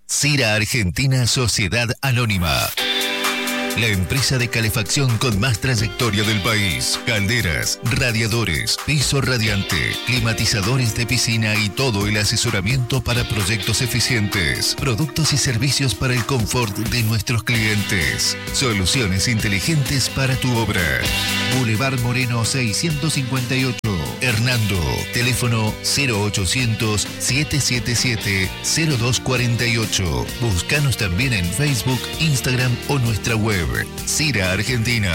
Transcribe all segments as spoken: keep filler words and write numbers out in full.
Cira Argentina Sociedad Anónima. La empresa de calefacción con más trayectoria del país. Calderas, radiadores, piso radiante, climatizadores de piscina y todo el asesoramiento para proyectos eficientes. Productos y servicios para el confort de nuestros clientes. Soluciones inteligentes para tu obra. Boulevard Moreno seiscientos cincuenta y ocho. Hernando. Teléfono cero ochocientos, setecientos setenta y siete, cero dos cuarenta y ocho. Búscanos también en Facebook, Instagram o nuestra web. Cira Argentina.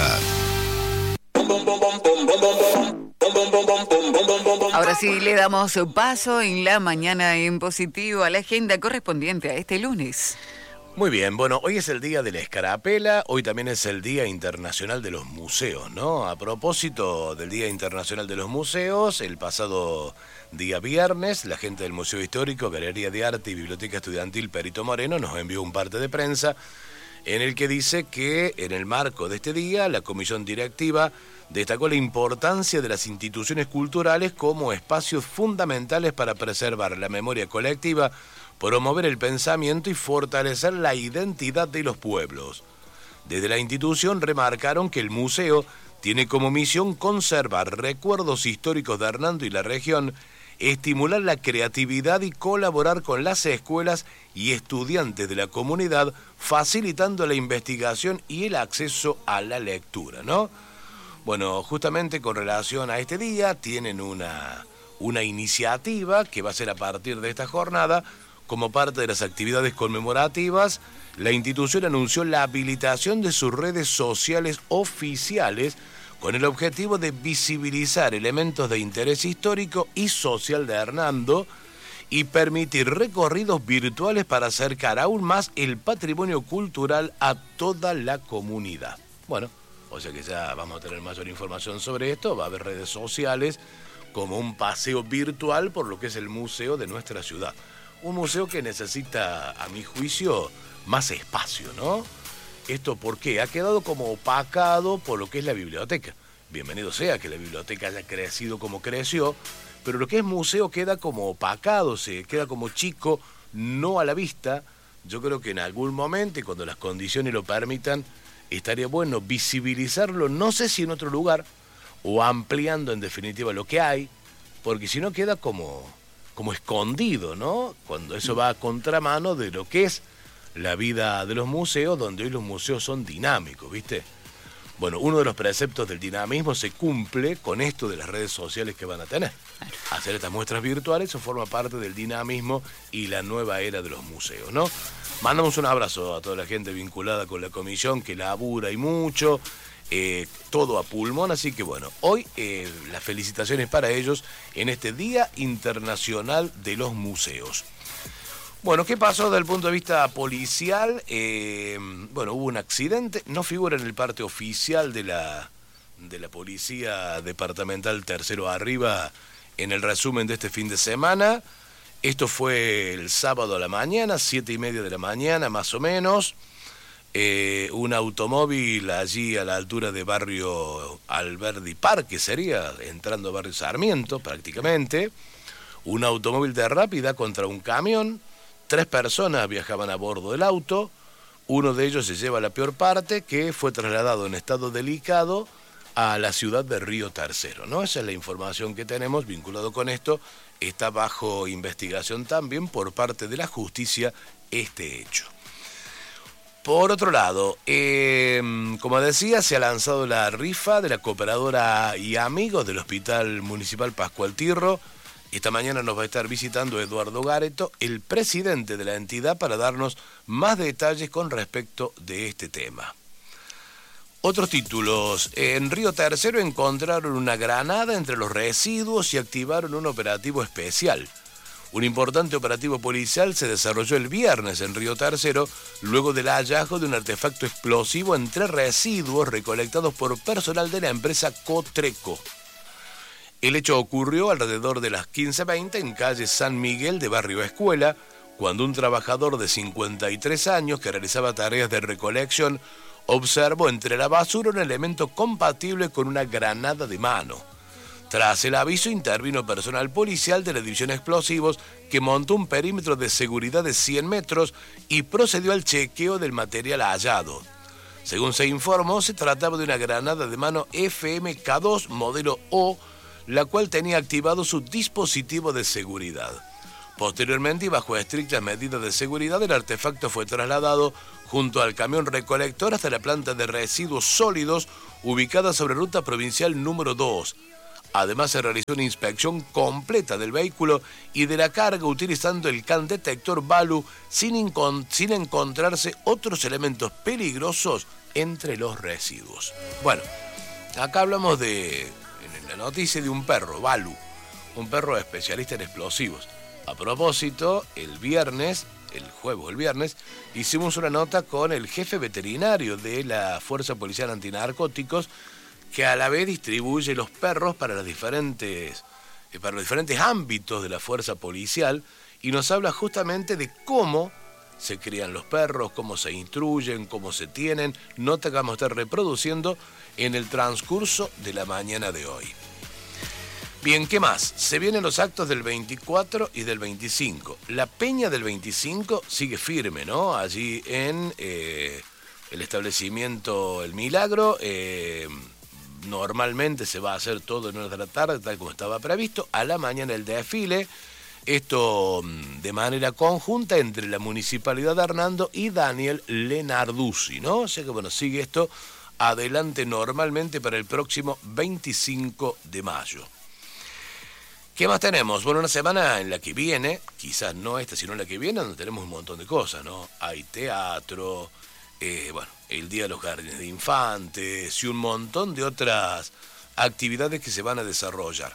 Ahora sí le damos paso en la mañana en positivo a la agenda correspondiente a este lunes. Muy bien, bueno, hoy es el día de la escarapela, hoy también es el Día Internacional de los Museos, ¿no? A propósito del Día Internacional de los Museos, el pasado día viernes, la gente del Museo Histórico, Galería de Arte y Biblioteca Estudiantil Perito Moreno nos envió un parte de prensa en el que dice que en el marco de este día la comisión directiva destacó la importancia de las instituciones culturales como espacios fundamentales para preservar la memoria colectiva, promover el pensamiento y fortalecer la identidad de los pueblos. Desde la institución remarcaron que el museo tiene como misión conservar recuerdos históricos de Hernando y la región, estimular la creatividad y colaborar con las escuelas y estudiantes de la comunidad, facilitando la investigación y el acceso a la lectura, ¿no? Bueno, justamente con relación a este día, tienen una, una iniciativa que va a ser a partir de esta jornada. Como parte de las actividades conmemorativas, la institución anunció la habilitación de sus redes sociales oficiales con el objetivo de visibilizar elementos de interés histórico y social de Hernando y permitir recorridos virtuales para acercar aún más el patrimonio cultural a toda la comunidad. Bueno, o sea que ya vamos a tener mayor información sobre esto, va a haber redes sociales como un paseo virtual por lo que es el museo de nuestra ciudad. Un museo que necesita, a mi juicio, más espacio, ¿no? ¿Esto por qué? Ha quedado como opacado por lo que es la biblioteca. Bienvenido sea que la biblioteca haya crecido como creció, pero lo que es museo queda como opacado, se queda como chico, no a la vista. Yo creo que en algún momento, y cuando las condiciones lo permitan, estaría bueno visibilizarlo, no sé si en otro lugar, o ampliando en definitiva lo que hay, porque si no queda como, como escondido, ¿no? Cuando eso va a contramano de lo que es la vida de los museos, donde hoy los museos son dinámicos, ¿viste? Bueno, uno de los preceptos del dinamismo se cumple con esto de las redes sociales que van a tener. Hacer estas muestras virtuales, eso forma parte del dinamismo y la nueva era de los museos, ¿no? Mandamos un abrazo a toda la gente vinculada con la comisión, que labura y mucho, eh, todo a pulmón, así que bueno, hoy eh, las felicitaciones para ellos en este Día Internacional de los Museos. Bueno, ¿qué pasó desde el punto de vista policial? Eh, bueno, hubo un accidente, no figura en el parte oficial de la, de la Policía Departamental Tercero Arriba en el resumen de este fin de semana. Esto fue el sábado a la mañana, siete y media de la mañana más o menos. Eh, un automóvil allí a la altura de barrio Alberdi Parque sería, entrando a barrio Sarmiento prácticamente. Un automóvil de rápida contra un camión. Tres personas viajaban a bordo del auto, uno de ellos se lleva la peor parte, que fue trasladado en estado delicado a la ciudad de Río Tercero, ¿no? Esa es la información que tenemos vinculado con esto. Está bajo investigación también por parte de la justicia este hecho. Por otro lado, eh, como decía, se ha lanzado la rifa de la cooperadora y amigos del Hospital Municipal Pascual Tirro. Esta mañana nos va a estar visitando Eduardo Gareto, el presidente de la entidad, para darnos más detalles con respecto de este tema. Otros títulos. En Río Tercero encontraron una granada entre los residuos y activaron un operativo especial. Un importante operativo policial se desarrolló el viernes en Río Tercero, luego del hallazgo de un artefacto explosivo entre residuos recolectados por personal de la empresa Cotreco. El hecho ocurrió alrededor de las quince veinte en calle San Miguel de Barrio Escuela, cuando un trabajador de cincuenta y tres años que realizaba tareas de recolección observó entre la basura un elemento compatible con una granada de mano. Tras el aviso intervino personal policial de la División Explosivos que montó un perímetro de seguridad de cien metros y procedió al chequeo del material hallado. Según se informó, se trataba de una granada de mano F M K dos modelo O, la cual tenía activado su dispositivo de seguridad. Posteriormente, y bajo estrictas medidas de seguridad, el artefacto fue trasladado junto al camión recolector hasta la planta de residuos sólidos ubicada sobre ruta provincial número dos. Además, se realizó una inspección completa del vehículo y de la carga utilizando el can detector Balu sin, sin encontrarse otros elementos peligrosos entre los residuos. Bueno, acá hablamos de, en la noticia, de un perro, Balu, un perro especialista en explosivos. A propósito, el viernes, el jueves o el viernes, hicimos una nota con el jefe veterinario de la Fuerza Policial Antinarcóticos, que a la vez distribuye los perros para, las diferentes, para los diferentes ámbitos de la fuerza policial y nos habla justamente de cómo se crían los perros, cómo se instruyen, cómo se tienen, nota que vamos a estar reproduciendo en el transcurso de la mañana de hoy. Bien, ¿qué más? Se vienen los actos del veinticuatro y del veinticinco. La peña del veinticinco sigue firme, ¿no? Allí en eh, el establecimiento El Milagro. Eh, Normalmente se va a hacer todo en horas de la tarde, tal como estaba previsto. A la mañana el desfile. Esto de manera conjunta entre la Municipalidad de Hernando y Daniel Lenarduzzi, ¿no? O sea que, bueno, sigue esto adelante normalmente para el próximo veinticinco de mayo. ¿Qué más tenemos? Bueno, una semana en la que viene, quizás no esta, sino la que viene, donde tenemos un montón de cosas, ¿no? Hay teatro, eh, bueno, el Día de los Jardines de Infantes y un montón de otras actividades que se van a desarrollar.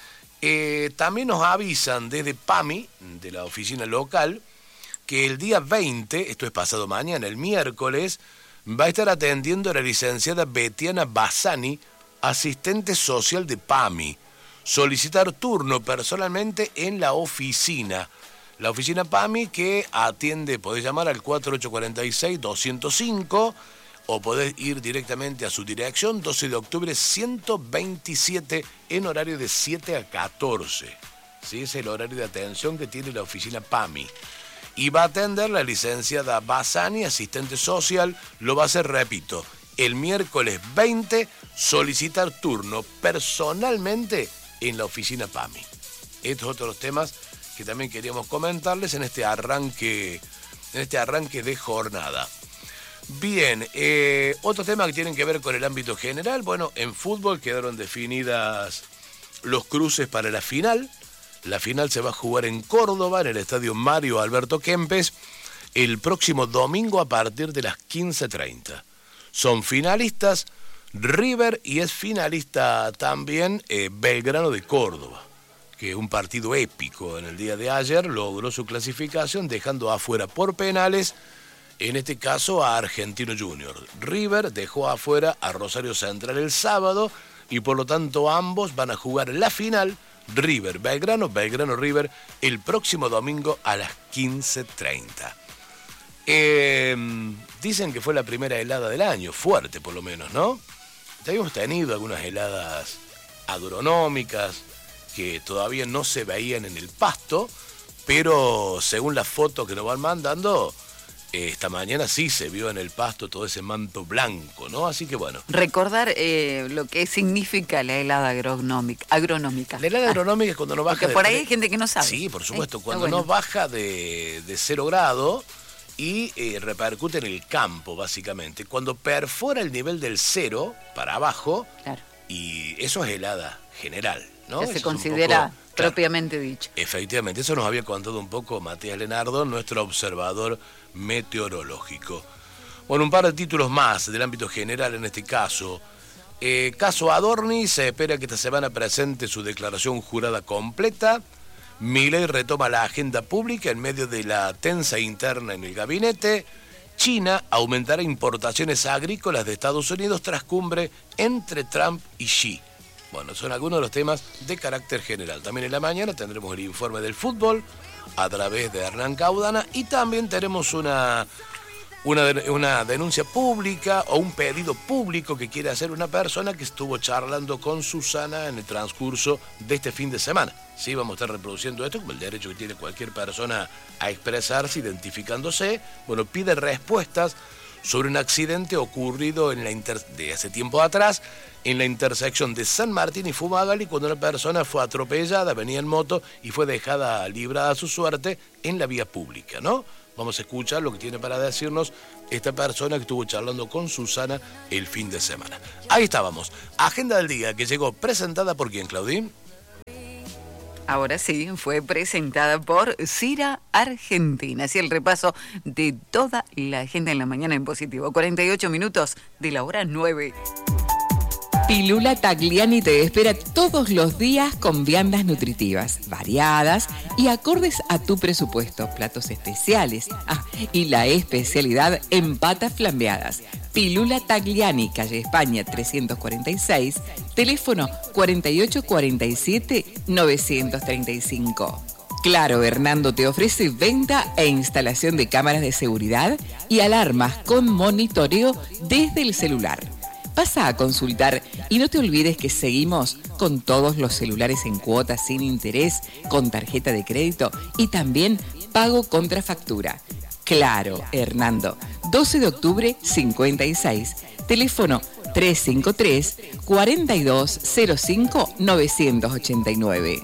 Eh, también nos avisan desde PAMI, de la oficina local, que el día veinte, esto es pasado mañana, el miércoles, va a estar atendiendo a la licenciada Betiana Bassani, asistente social de PAMI. Solicitar turno personalmente en la oficina. La oficina PAMI que atiende, podés llamar al cuatro ocho cuatro seis, dos cero cinco o podés ir directamente a su dirección, doce de octubre ciento veintisiete, en horario de siete a catorce. ¿Sí? Es el horario de atención que tiene la oficina PAMI. Y va a atender la licenciada Bassani, asistente social, lo va a hacer, repito, el miércoles veinte, solicitar turno personalmente en la oficina PAMI. Estos otros temas que también queríamos comentarles en este arranque, en este arranque de jornada. Bien, eh, otro tema que tienen que ver con el ámbito general. Bueno, en fútbol quedaron definidas los cruces para la final. La final se va a jugar en Córdoba, en el estadio Mario Alberto Kempes, el próximo domingo a partir de las quince treinta. Son finalistas River y es finalista también eh, Belgrano de Córdoba, que un partido épico en el día de ayer logró su clasificación dejando afuera por penales, en este caso a Argentino Junior. River dejó afuera a Rosario Central el sábado y por lo tanto ambos van a jugar la final River Belgrano, Belgrano River, el próximo domingo a las quince treinta. Eh, dicen que fue la primera helada del año, fuerte por lo menos, ¿no? Ya habíamos tenido algunas heladas agronómicas que todavía no se veían en el pasto, pero según las fotos que nos van mandando, esta mañana sí se vio en el pasto todo ese manto blanco, ¿no? Así que bueno. Recordar eh, lo que significa la helada agronómica. agronómica. La helada agronómica es cuando no baja... Porque por ahí hay gente que no sabe. Sí, por supuesto, eh, cuando bueno. no baja de, de cero grado y eh, repercute en el campo, básicamente. Cuando perfora el nivel del cero para abajo, claro. Y eso es helada general, ¿no? Que se Eso considera poco, claro, propiamente dicho. Efectivamente, eso nos había contado un poco Matías Lenardo, nuestro observador meteorológico. Bueno, un par de títulos más del ámbito general en este caso. Eh, caso Adorni, se espera que esta semana presente su declaración jurada completa. Milei retoma la agenda pública en medio de la tensa interna en el gabinete. China aumentará importaciones agrícolas de Estados Unidos tras cumbre entre Trump y Xi. Bueno, son algunos de los temas de carácter general. También en la mañana tendremos el informe del fútbol a través de Hernán Caudana y también tenemos una, una, una denuncia pública o un pedido público que quiere hacer una persona que estuvo charlando con Susana en el transcurso de este fin de semana. Sí, vamos a estar reproduciendo esto como el derecho que tiene cualquier persona a expresarse, identificándose. Bueno, pide respuestas sobre un accidente ocurrido en la inter... de hace tiempo atrás en la intersección de San Martín y Fumagalli, cuando una persona fue atropellada, venía en moto y fue dejada librada a su suerte en la vía pública, ¿no? Vamos a escuchar lo que tiene para decirnos esta persona que estuvo charlando con Susana el fin de semana. Ahí estábamos. Agenda del día que llegó presentada por ¿quién, Claudín? Ahora sí, fue presentada por Cira Argentina. Así el repaso de toda la agenda en la mañana en positivo. cuarenta y ocho minutos de la hora nueve. Pilula Tagliani te espera todos los días con viandas nutritivas, variadas y acordes a tu presupuesto. Platos especiales. Ah, y la especialidad en patas flambeadas. Pilula Tagliani, calle España trescientos cuarenta y seis, teléfono cuarenta y ocho cuarenta y siete novecientos treinta y cinco. Claro, Hernando te ofrece venta e instalación de cámaras de seguridad y alarmas con monitoreo desde el celular. Pasa a consultar y no te olvides que seguimos con todos los celulares en cuotas sin interés, con tarjeta de crédito y también pago contra factura. Claro, Hernando, doce de octubre cincuenta y seis, teléfono trescientos cincuenta y tres, cuarenta y dos cero cinco, novecientos ochenta y nueve.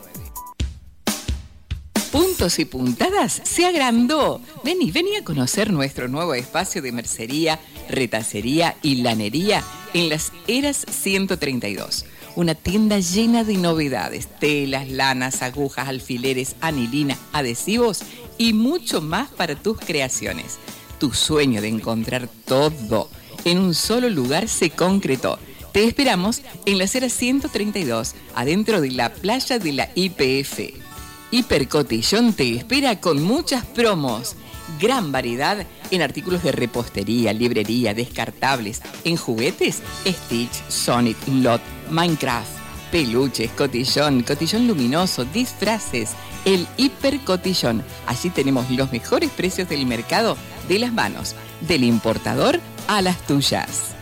Puntos y Puntadas se agrandó. Vení, vení a conocer nuestro nuevo espacio de mercería, retacería y lanería en las Heras ciento treinta y dos. Una tienda llena de novedades, telas, lanas, agujas, alfileres, anilina, adhesivos y mucho más para tus creaciones. Tu sueño de encontrar todo en un solo lugar se concretó. Te esperamos en las Heras ciento treinta y dos, adentro de la playa de la I P F. Hipercotillón te espera con muchas promos. Gran variedad en artículos de repostería, librería, descartables, en juguetes, Stitch, Sonic, Lot, Minecraft, peluches, cotillón, cotillón luminoso, disfraces, el Hipercotillón. Allí tenemos los mejores precios del mercado de las manos, del importador a las tuyas.